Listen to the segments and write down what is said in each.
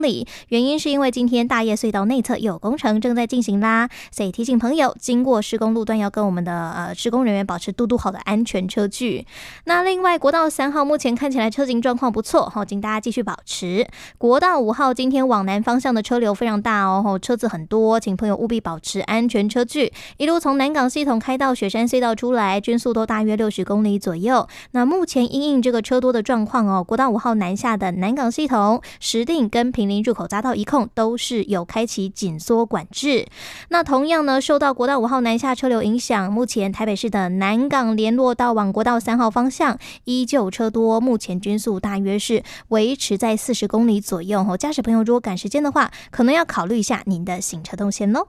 里，原因是因为今天大叶隧道内侧有工程正在进行啦，所以提醒朋友经过施工路段要跟我们的施工人员保持嘟嘟好的安全车距。那另外国道3号目前看起来车型状况不错，请大家继续保持。国道5号今天往南方向的车流非常大哦，车子很多，请朋友务必保持安全车距，一路从南港系统开到雪山隧道出来，均速都大约60公里左右。那目前因应这个车多的状况哦，国道5号南下的南港系统、石碇跟坪林入口匝道一控都是有开启紧缩管制。那同样呢，受到国道5号南下车流影响，目前台北市的南港联络道往国道3号方向依旧车多，目前均速大约是维持在40公里左右哦。驾驶朋友如果赶时间的话，可能要考虑一下您的行车动线咯。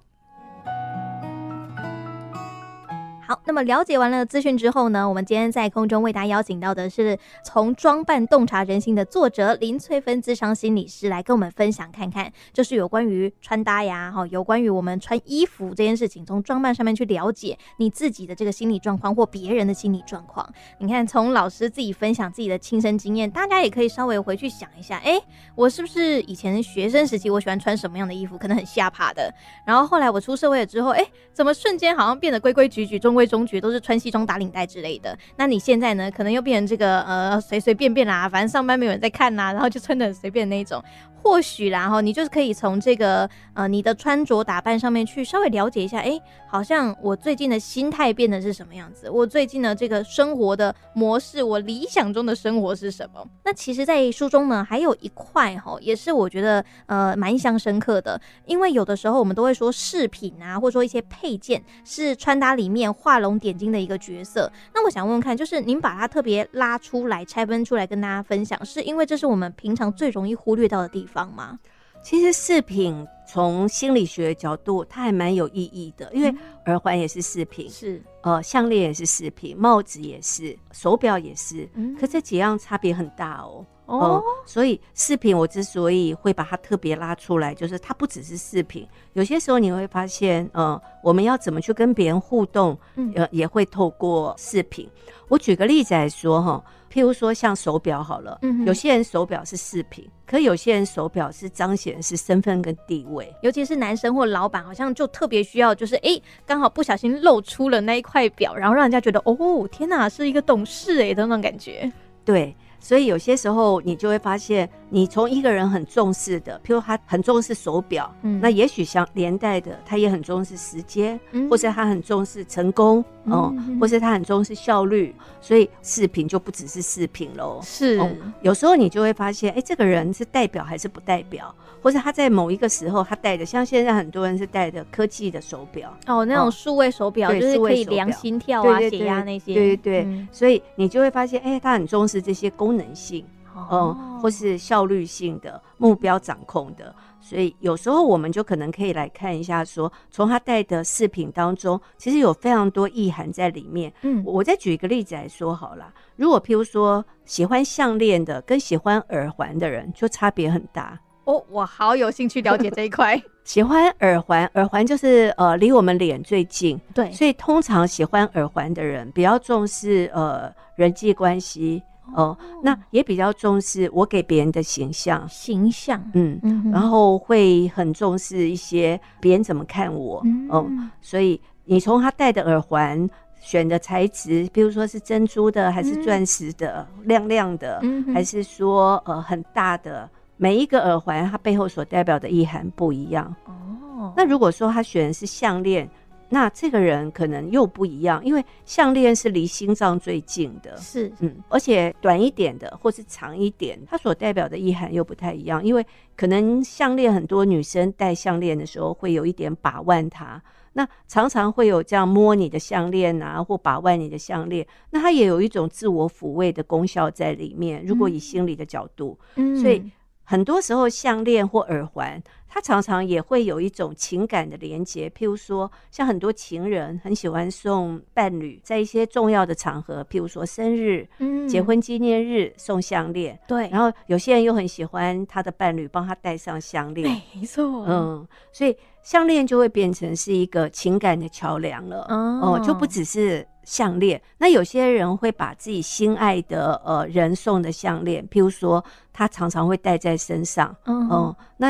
好，那么了解完了资讯之后呢，我们今天在空中为大家邀请到的是从装扮洞察人心的作者林翠芬諮商心理师来跟我们分享看看，就是有关于穿搭呀，有关于我们穿衣服这件事情，从装扮上面去了解你自己的这个心理状况或别人的心理状况。你看从老师自己分享自己的亲身经验，大家也可以稍微回去想一下，我是不是以前学生时期我喜欢穿什么样的衣服，可能很下趴的，然后后来我出社会了之后，怎么瞬间好像变得规规矩矩中规中矩，都是穿西装打领带之类的。那你现在呢，可能又变成这个随随便便啦，反正上班没有人在看啦，然后就穿得很随便的那一种。或许啦，你就是可以从这个你的穿着打扮上面去稍微了解一下，好像我最近的心态变得是什么样子，我最近的这个生活的模式，我理想中的生活是什么。那其实在书中呢还有一块也是我觉得蛮印象深刻的，因为有的时候我们都会说饰品啊，或者说一些配件是穿搭里面画龙点睛的一个角色。那我想问问看，就是您把它特别拉出来拆分出来跟大家分享，是因为这是我们平常最容易忽略到的地方吗？ 其实饰品从心理学的角度它还蛮有意义的，因为耳环也是饰品， 是项链也是饰品，帽子也是，手表也是，可这几样差别很大哦。所以饰品我之所以会把它特别拉出来，就是它不只是饰品，有些时候你会发现我们要怎么去跟别人互动，也会透过饰品。我举个例子来说譬如说像手表好了，有些人手表是饰品，可有些人手表是彰显是身份跟地位， 尤其是男生或老板好像就特别需要，就是刚好不小心露出了那一块表，然后让人家觉得天哪，是一个懂事的那种感觉。 对，所以有些时候你就会发现，你从一个人很重视的，譬如他很重视手表，那也许像连带的他也很重视时间，或是他很重视成功，或是他很重视效率，所以饰品就不只是饰品咯。 是， 有时候你就会发现这个人是代表还是不代表，或是他在某一个时候他戴的，像现在很多人是戴的科技的手表那种数位手表，就是可以量心跳啊、血压那些， 对，所以你就会发现他很重视这些功能性，或是效率性的目标掌控的。所以有时候我们就可能可以来看一下说，从他戴的饰品当中其实有非常多意涵在里面。我再举一个例子来说好了，如果譬如说喜欢项链的跟喜欢耳环的人就差别很大。 我好有兴趣了解这一块。 喜欢耳环就是离我们脸最近， 对， 所以通常喜欢耳环的人比较重视人际关系，那也比较重视我给别人的形象，然后会很重视一些别人怎么看我，所以你从他戴的耳环选的材质，比如说是珍珠的还是钻石的，亮亮的，还是说很大的，每一个耳环它背后所代表的意涵不一样。那如果说他选的是项链，那这个人可能又不一样，因为项链是离心脏最近的， 是， 而且短一点的或是长一点，它所代表的意涵又不太一样。因为可能项链很多女生戴项链的时候会有一点把玩它，那常常会有这样摸你的项链啊，或把玩你的项链，那它也有一种自我抚慰的功效在里面，如果以心理的角度，所以很多时候项链或耳环它常常也会有一种情感的连结，譬如说像很多情人很喜欢送伴侣在一些重要的场合，譬如说生日、结婚纪念日送项链， 对， 然后有些人又很喜欢他的伴侣帮他戴上项链， 没错， 所以项链就会变成是一个情感的桥梁了，就不只是项链。那有些人会把自己心爱的人送的项链，譬如说他常常会戴在身上，那